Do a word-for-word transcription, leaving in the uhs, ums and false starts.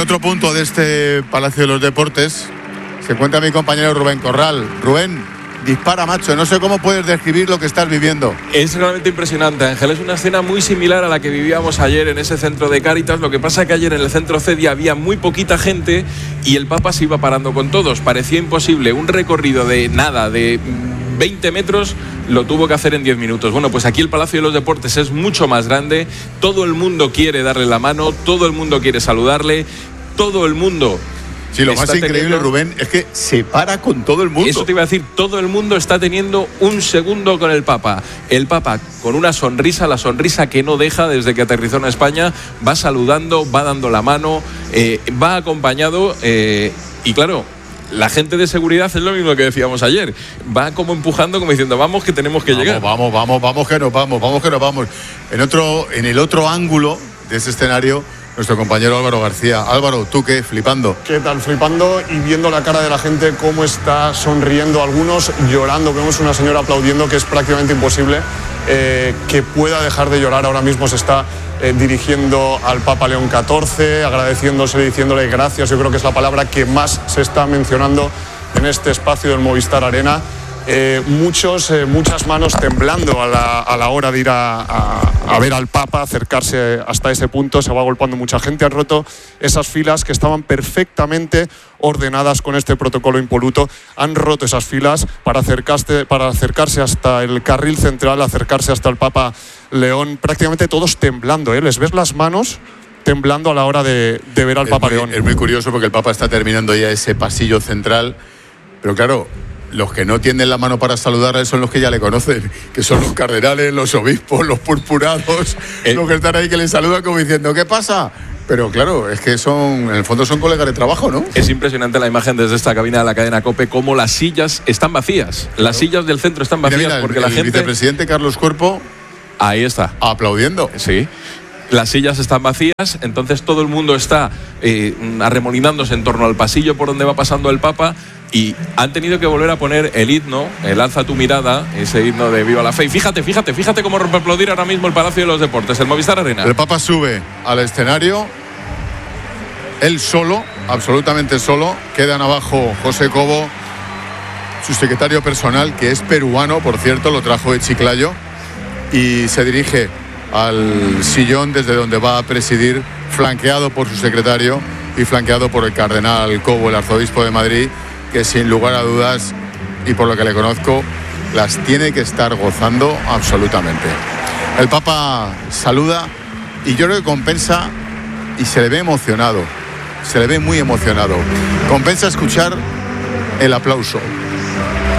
otro punto de este Palacio de los Deportes se encuentra mi compañero Rubén Corral. Rubén, dispara, macho, no sé cómo puedes describir lo que estás viviendo. Es realmente impresionante, Ángel, es una escena muy similar a la que vivíamos ayer en ese centro de Cáritas. Lo que pasa es que ayer en el centro Cedia había muy poquita gente y el Papa se iba parando con todos, parecía imposible, un recorrido de nada, de veinte metros, lo tuvo que hacer en diez minutos. Bueno, pues aquí el Palacio de los Deportes es mucho más grande, todo el mundo quiere darle la mano, todo el mundo quiere saludarle, todo el mundo... Sí, lo más increíble, teniendo... Rubén, es que se para con todo el mundo. Eso te iba a decir, todo el mundo está teniendo un segundo con el Papa. El Papa con una sonrisa, la sonrisa que no deja desde que aterrizó en España, va saludando, va dando la mano, eh, va acompañado eh, y claro, la gente de seguridad es lo mismo que decíamos ayer. Va como empujando, como diciendo, vamos que tenemos que vamos, llegar. Vamos, vamos, vamos que nos vamos, vamos que nos vamos. En, otro, en el otro ángulo de ese escenario, nuestro compañero Álvaro García. Álvaro, ¿tú qué? Flipando. ¿Qué tal? Flipando y viendo la cara de la gente, cómo está sonriendo, algunos llorando. Vemos una señora aplaudiendo, que es prácticamente imposible eh, que pueda dejar de llorar. Ahora mismo se está eh, dirigiendo al Papa León catorce, agradeciéndose, diciéndole gracias. Yo creo que es la palabra que más se está mencionando en este espacio del Movistar Arena. Eh, muchos, eh, muchas manos temblando a la, a la hora de ir a, a, a ver al Papa, acercarse hasta ese punto. Se va agolpando mucha gente. Han roto esas filas que estaban perfectamente ordenadas con este protocolo impoluto. Han roto esas filas para acercarse, para acercarse hasta el carril central, acercarse hasta el Papa León. Prácticamente todos temblando, ¿eh? Les ves las manos temblando a la hora de, de ver al es Papa muy, León. Es muy curioso porque el Papa está terminando ya ese pasillo central, pero claro, los que no tienden la mano para saludarle son los que ya le conocen, que son los cardenales, los obispos, los purpurados, eh. los que están ahí que le saludan como diciendo, ¿qué pasa? Pero claro, es que son, en el fondo son colegas de trabajo, ¿no? Es impresionante la imagen desde esta cabina de la cadena COPE, cómo las sillas están vacías. Claro. Las sillas del centro están vacías, mira, mira, porque el, la el gente... El vicepresidente Carlos Cuerpo... Ahí está. Aplaudiendo. Sí. Las sillas están vacías, entonces todo el mundo está eh, arremolinándose en torno al pasillo por donde va pasando el Papa y han tenido que volver a poner el himno, el Alza tu mirada, ese himno de Viva la Fe. Y fíjate, fíjate, fíjate cómo rompe a aplaudir ahora mismo el Palacio de los Deportes, el Movistar Arena. El Papa sube al escenario, él solo, absolutamente solo. Quedan abajo José Cobo, su secretario personal, que es peruano, por cierto, lo trajo de Chiclayo, y se dirige al sillón desde donde va a presidir, flanqueado por su secretario y flanqueado por el cardenal Cobo, el arzobispo de Madrid, que sin lugar a dudas, y por lo que le conozco, las tiene que estar gozando absolutamente. El Papa saluda y yo creo que compensa, y se le ve emocionado, se le ve muy emocionado, compensa escuchar el aplauso.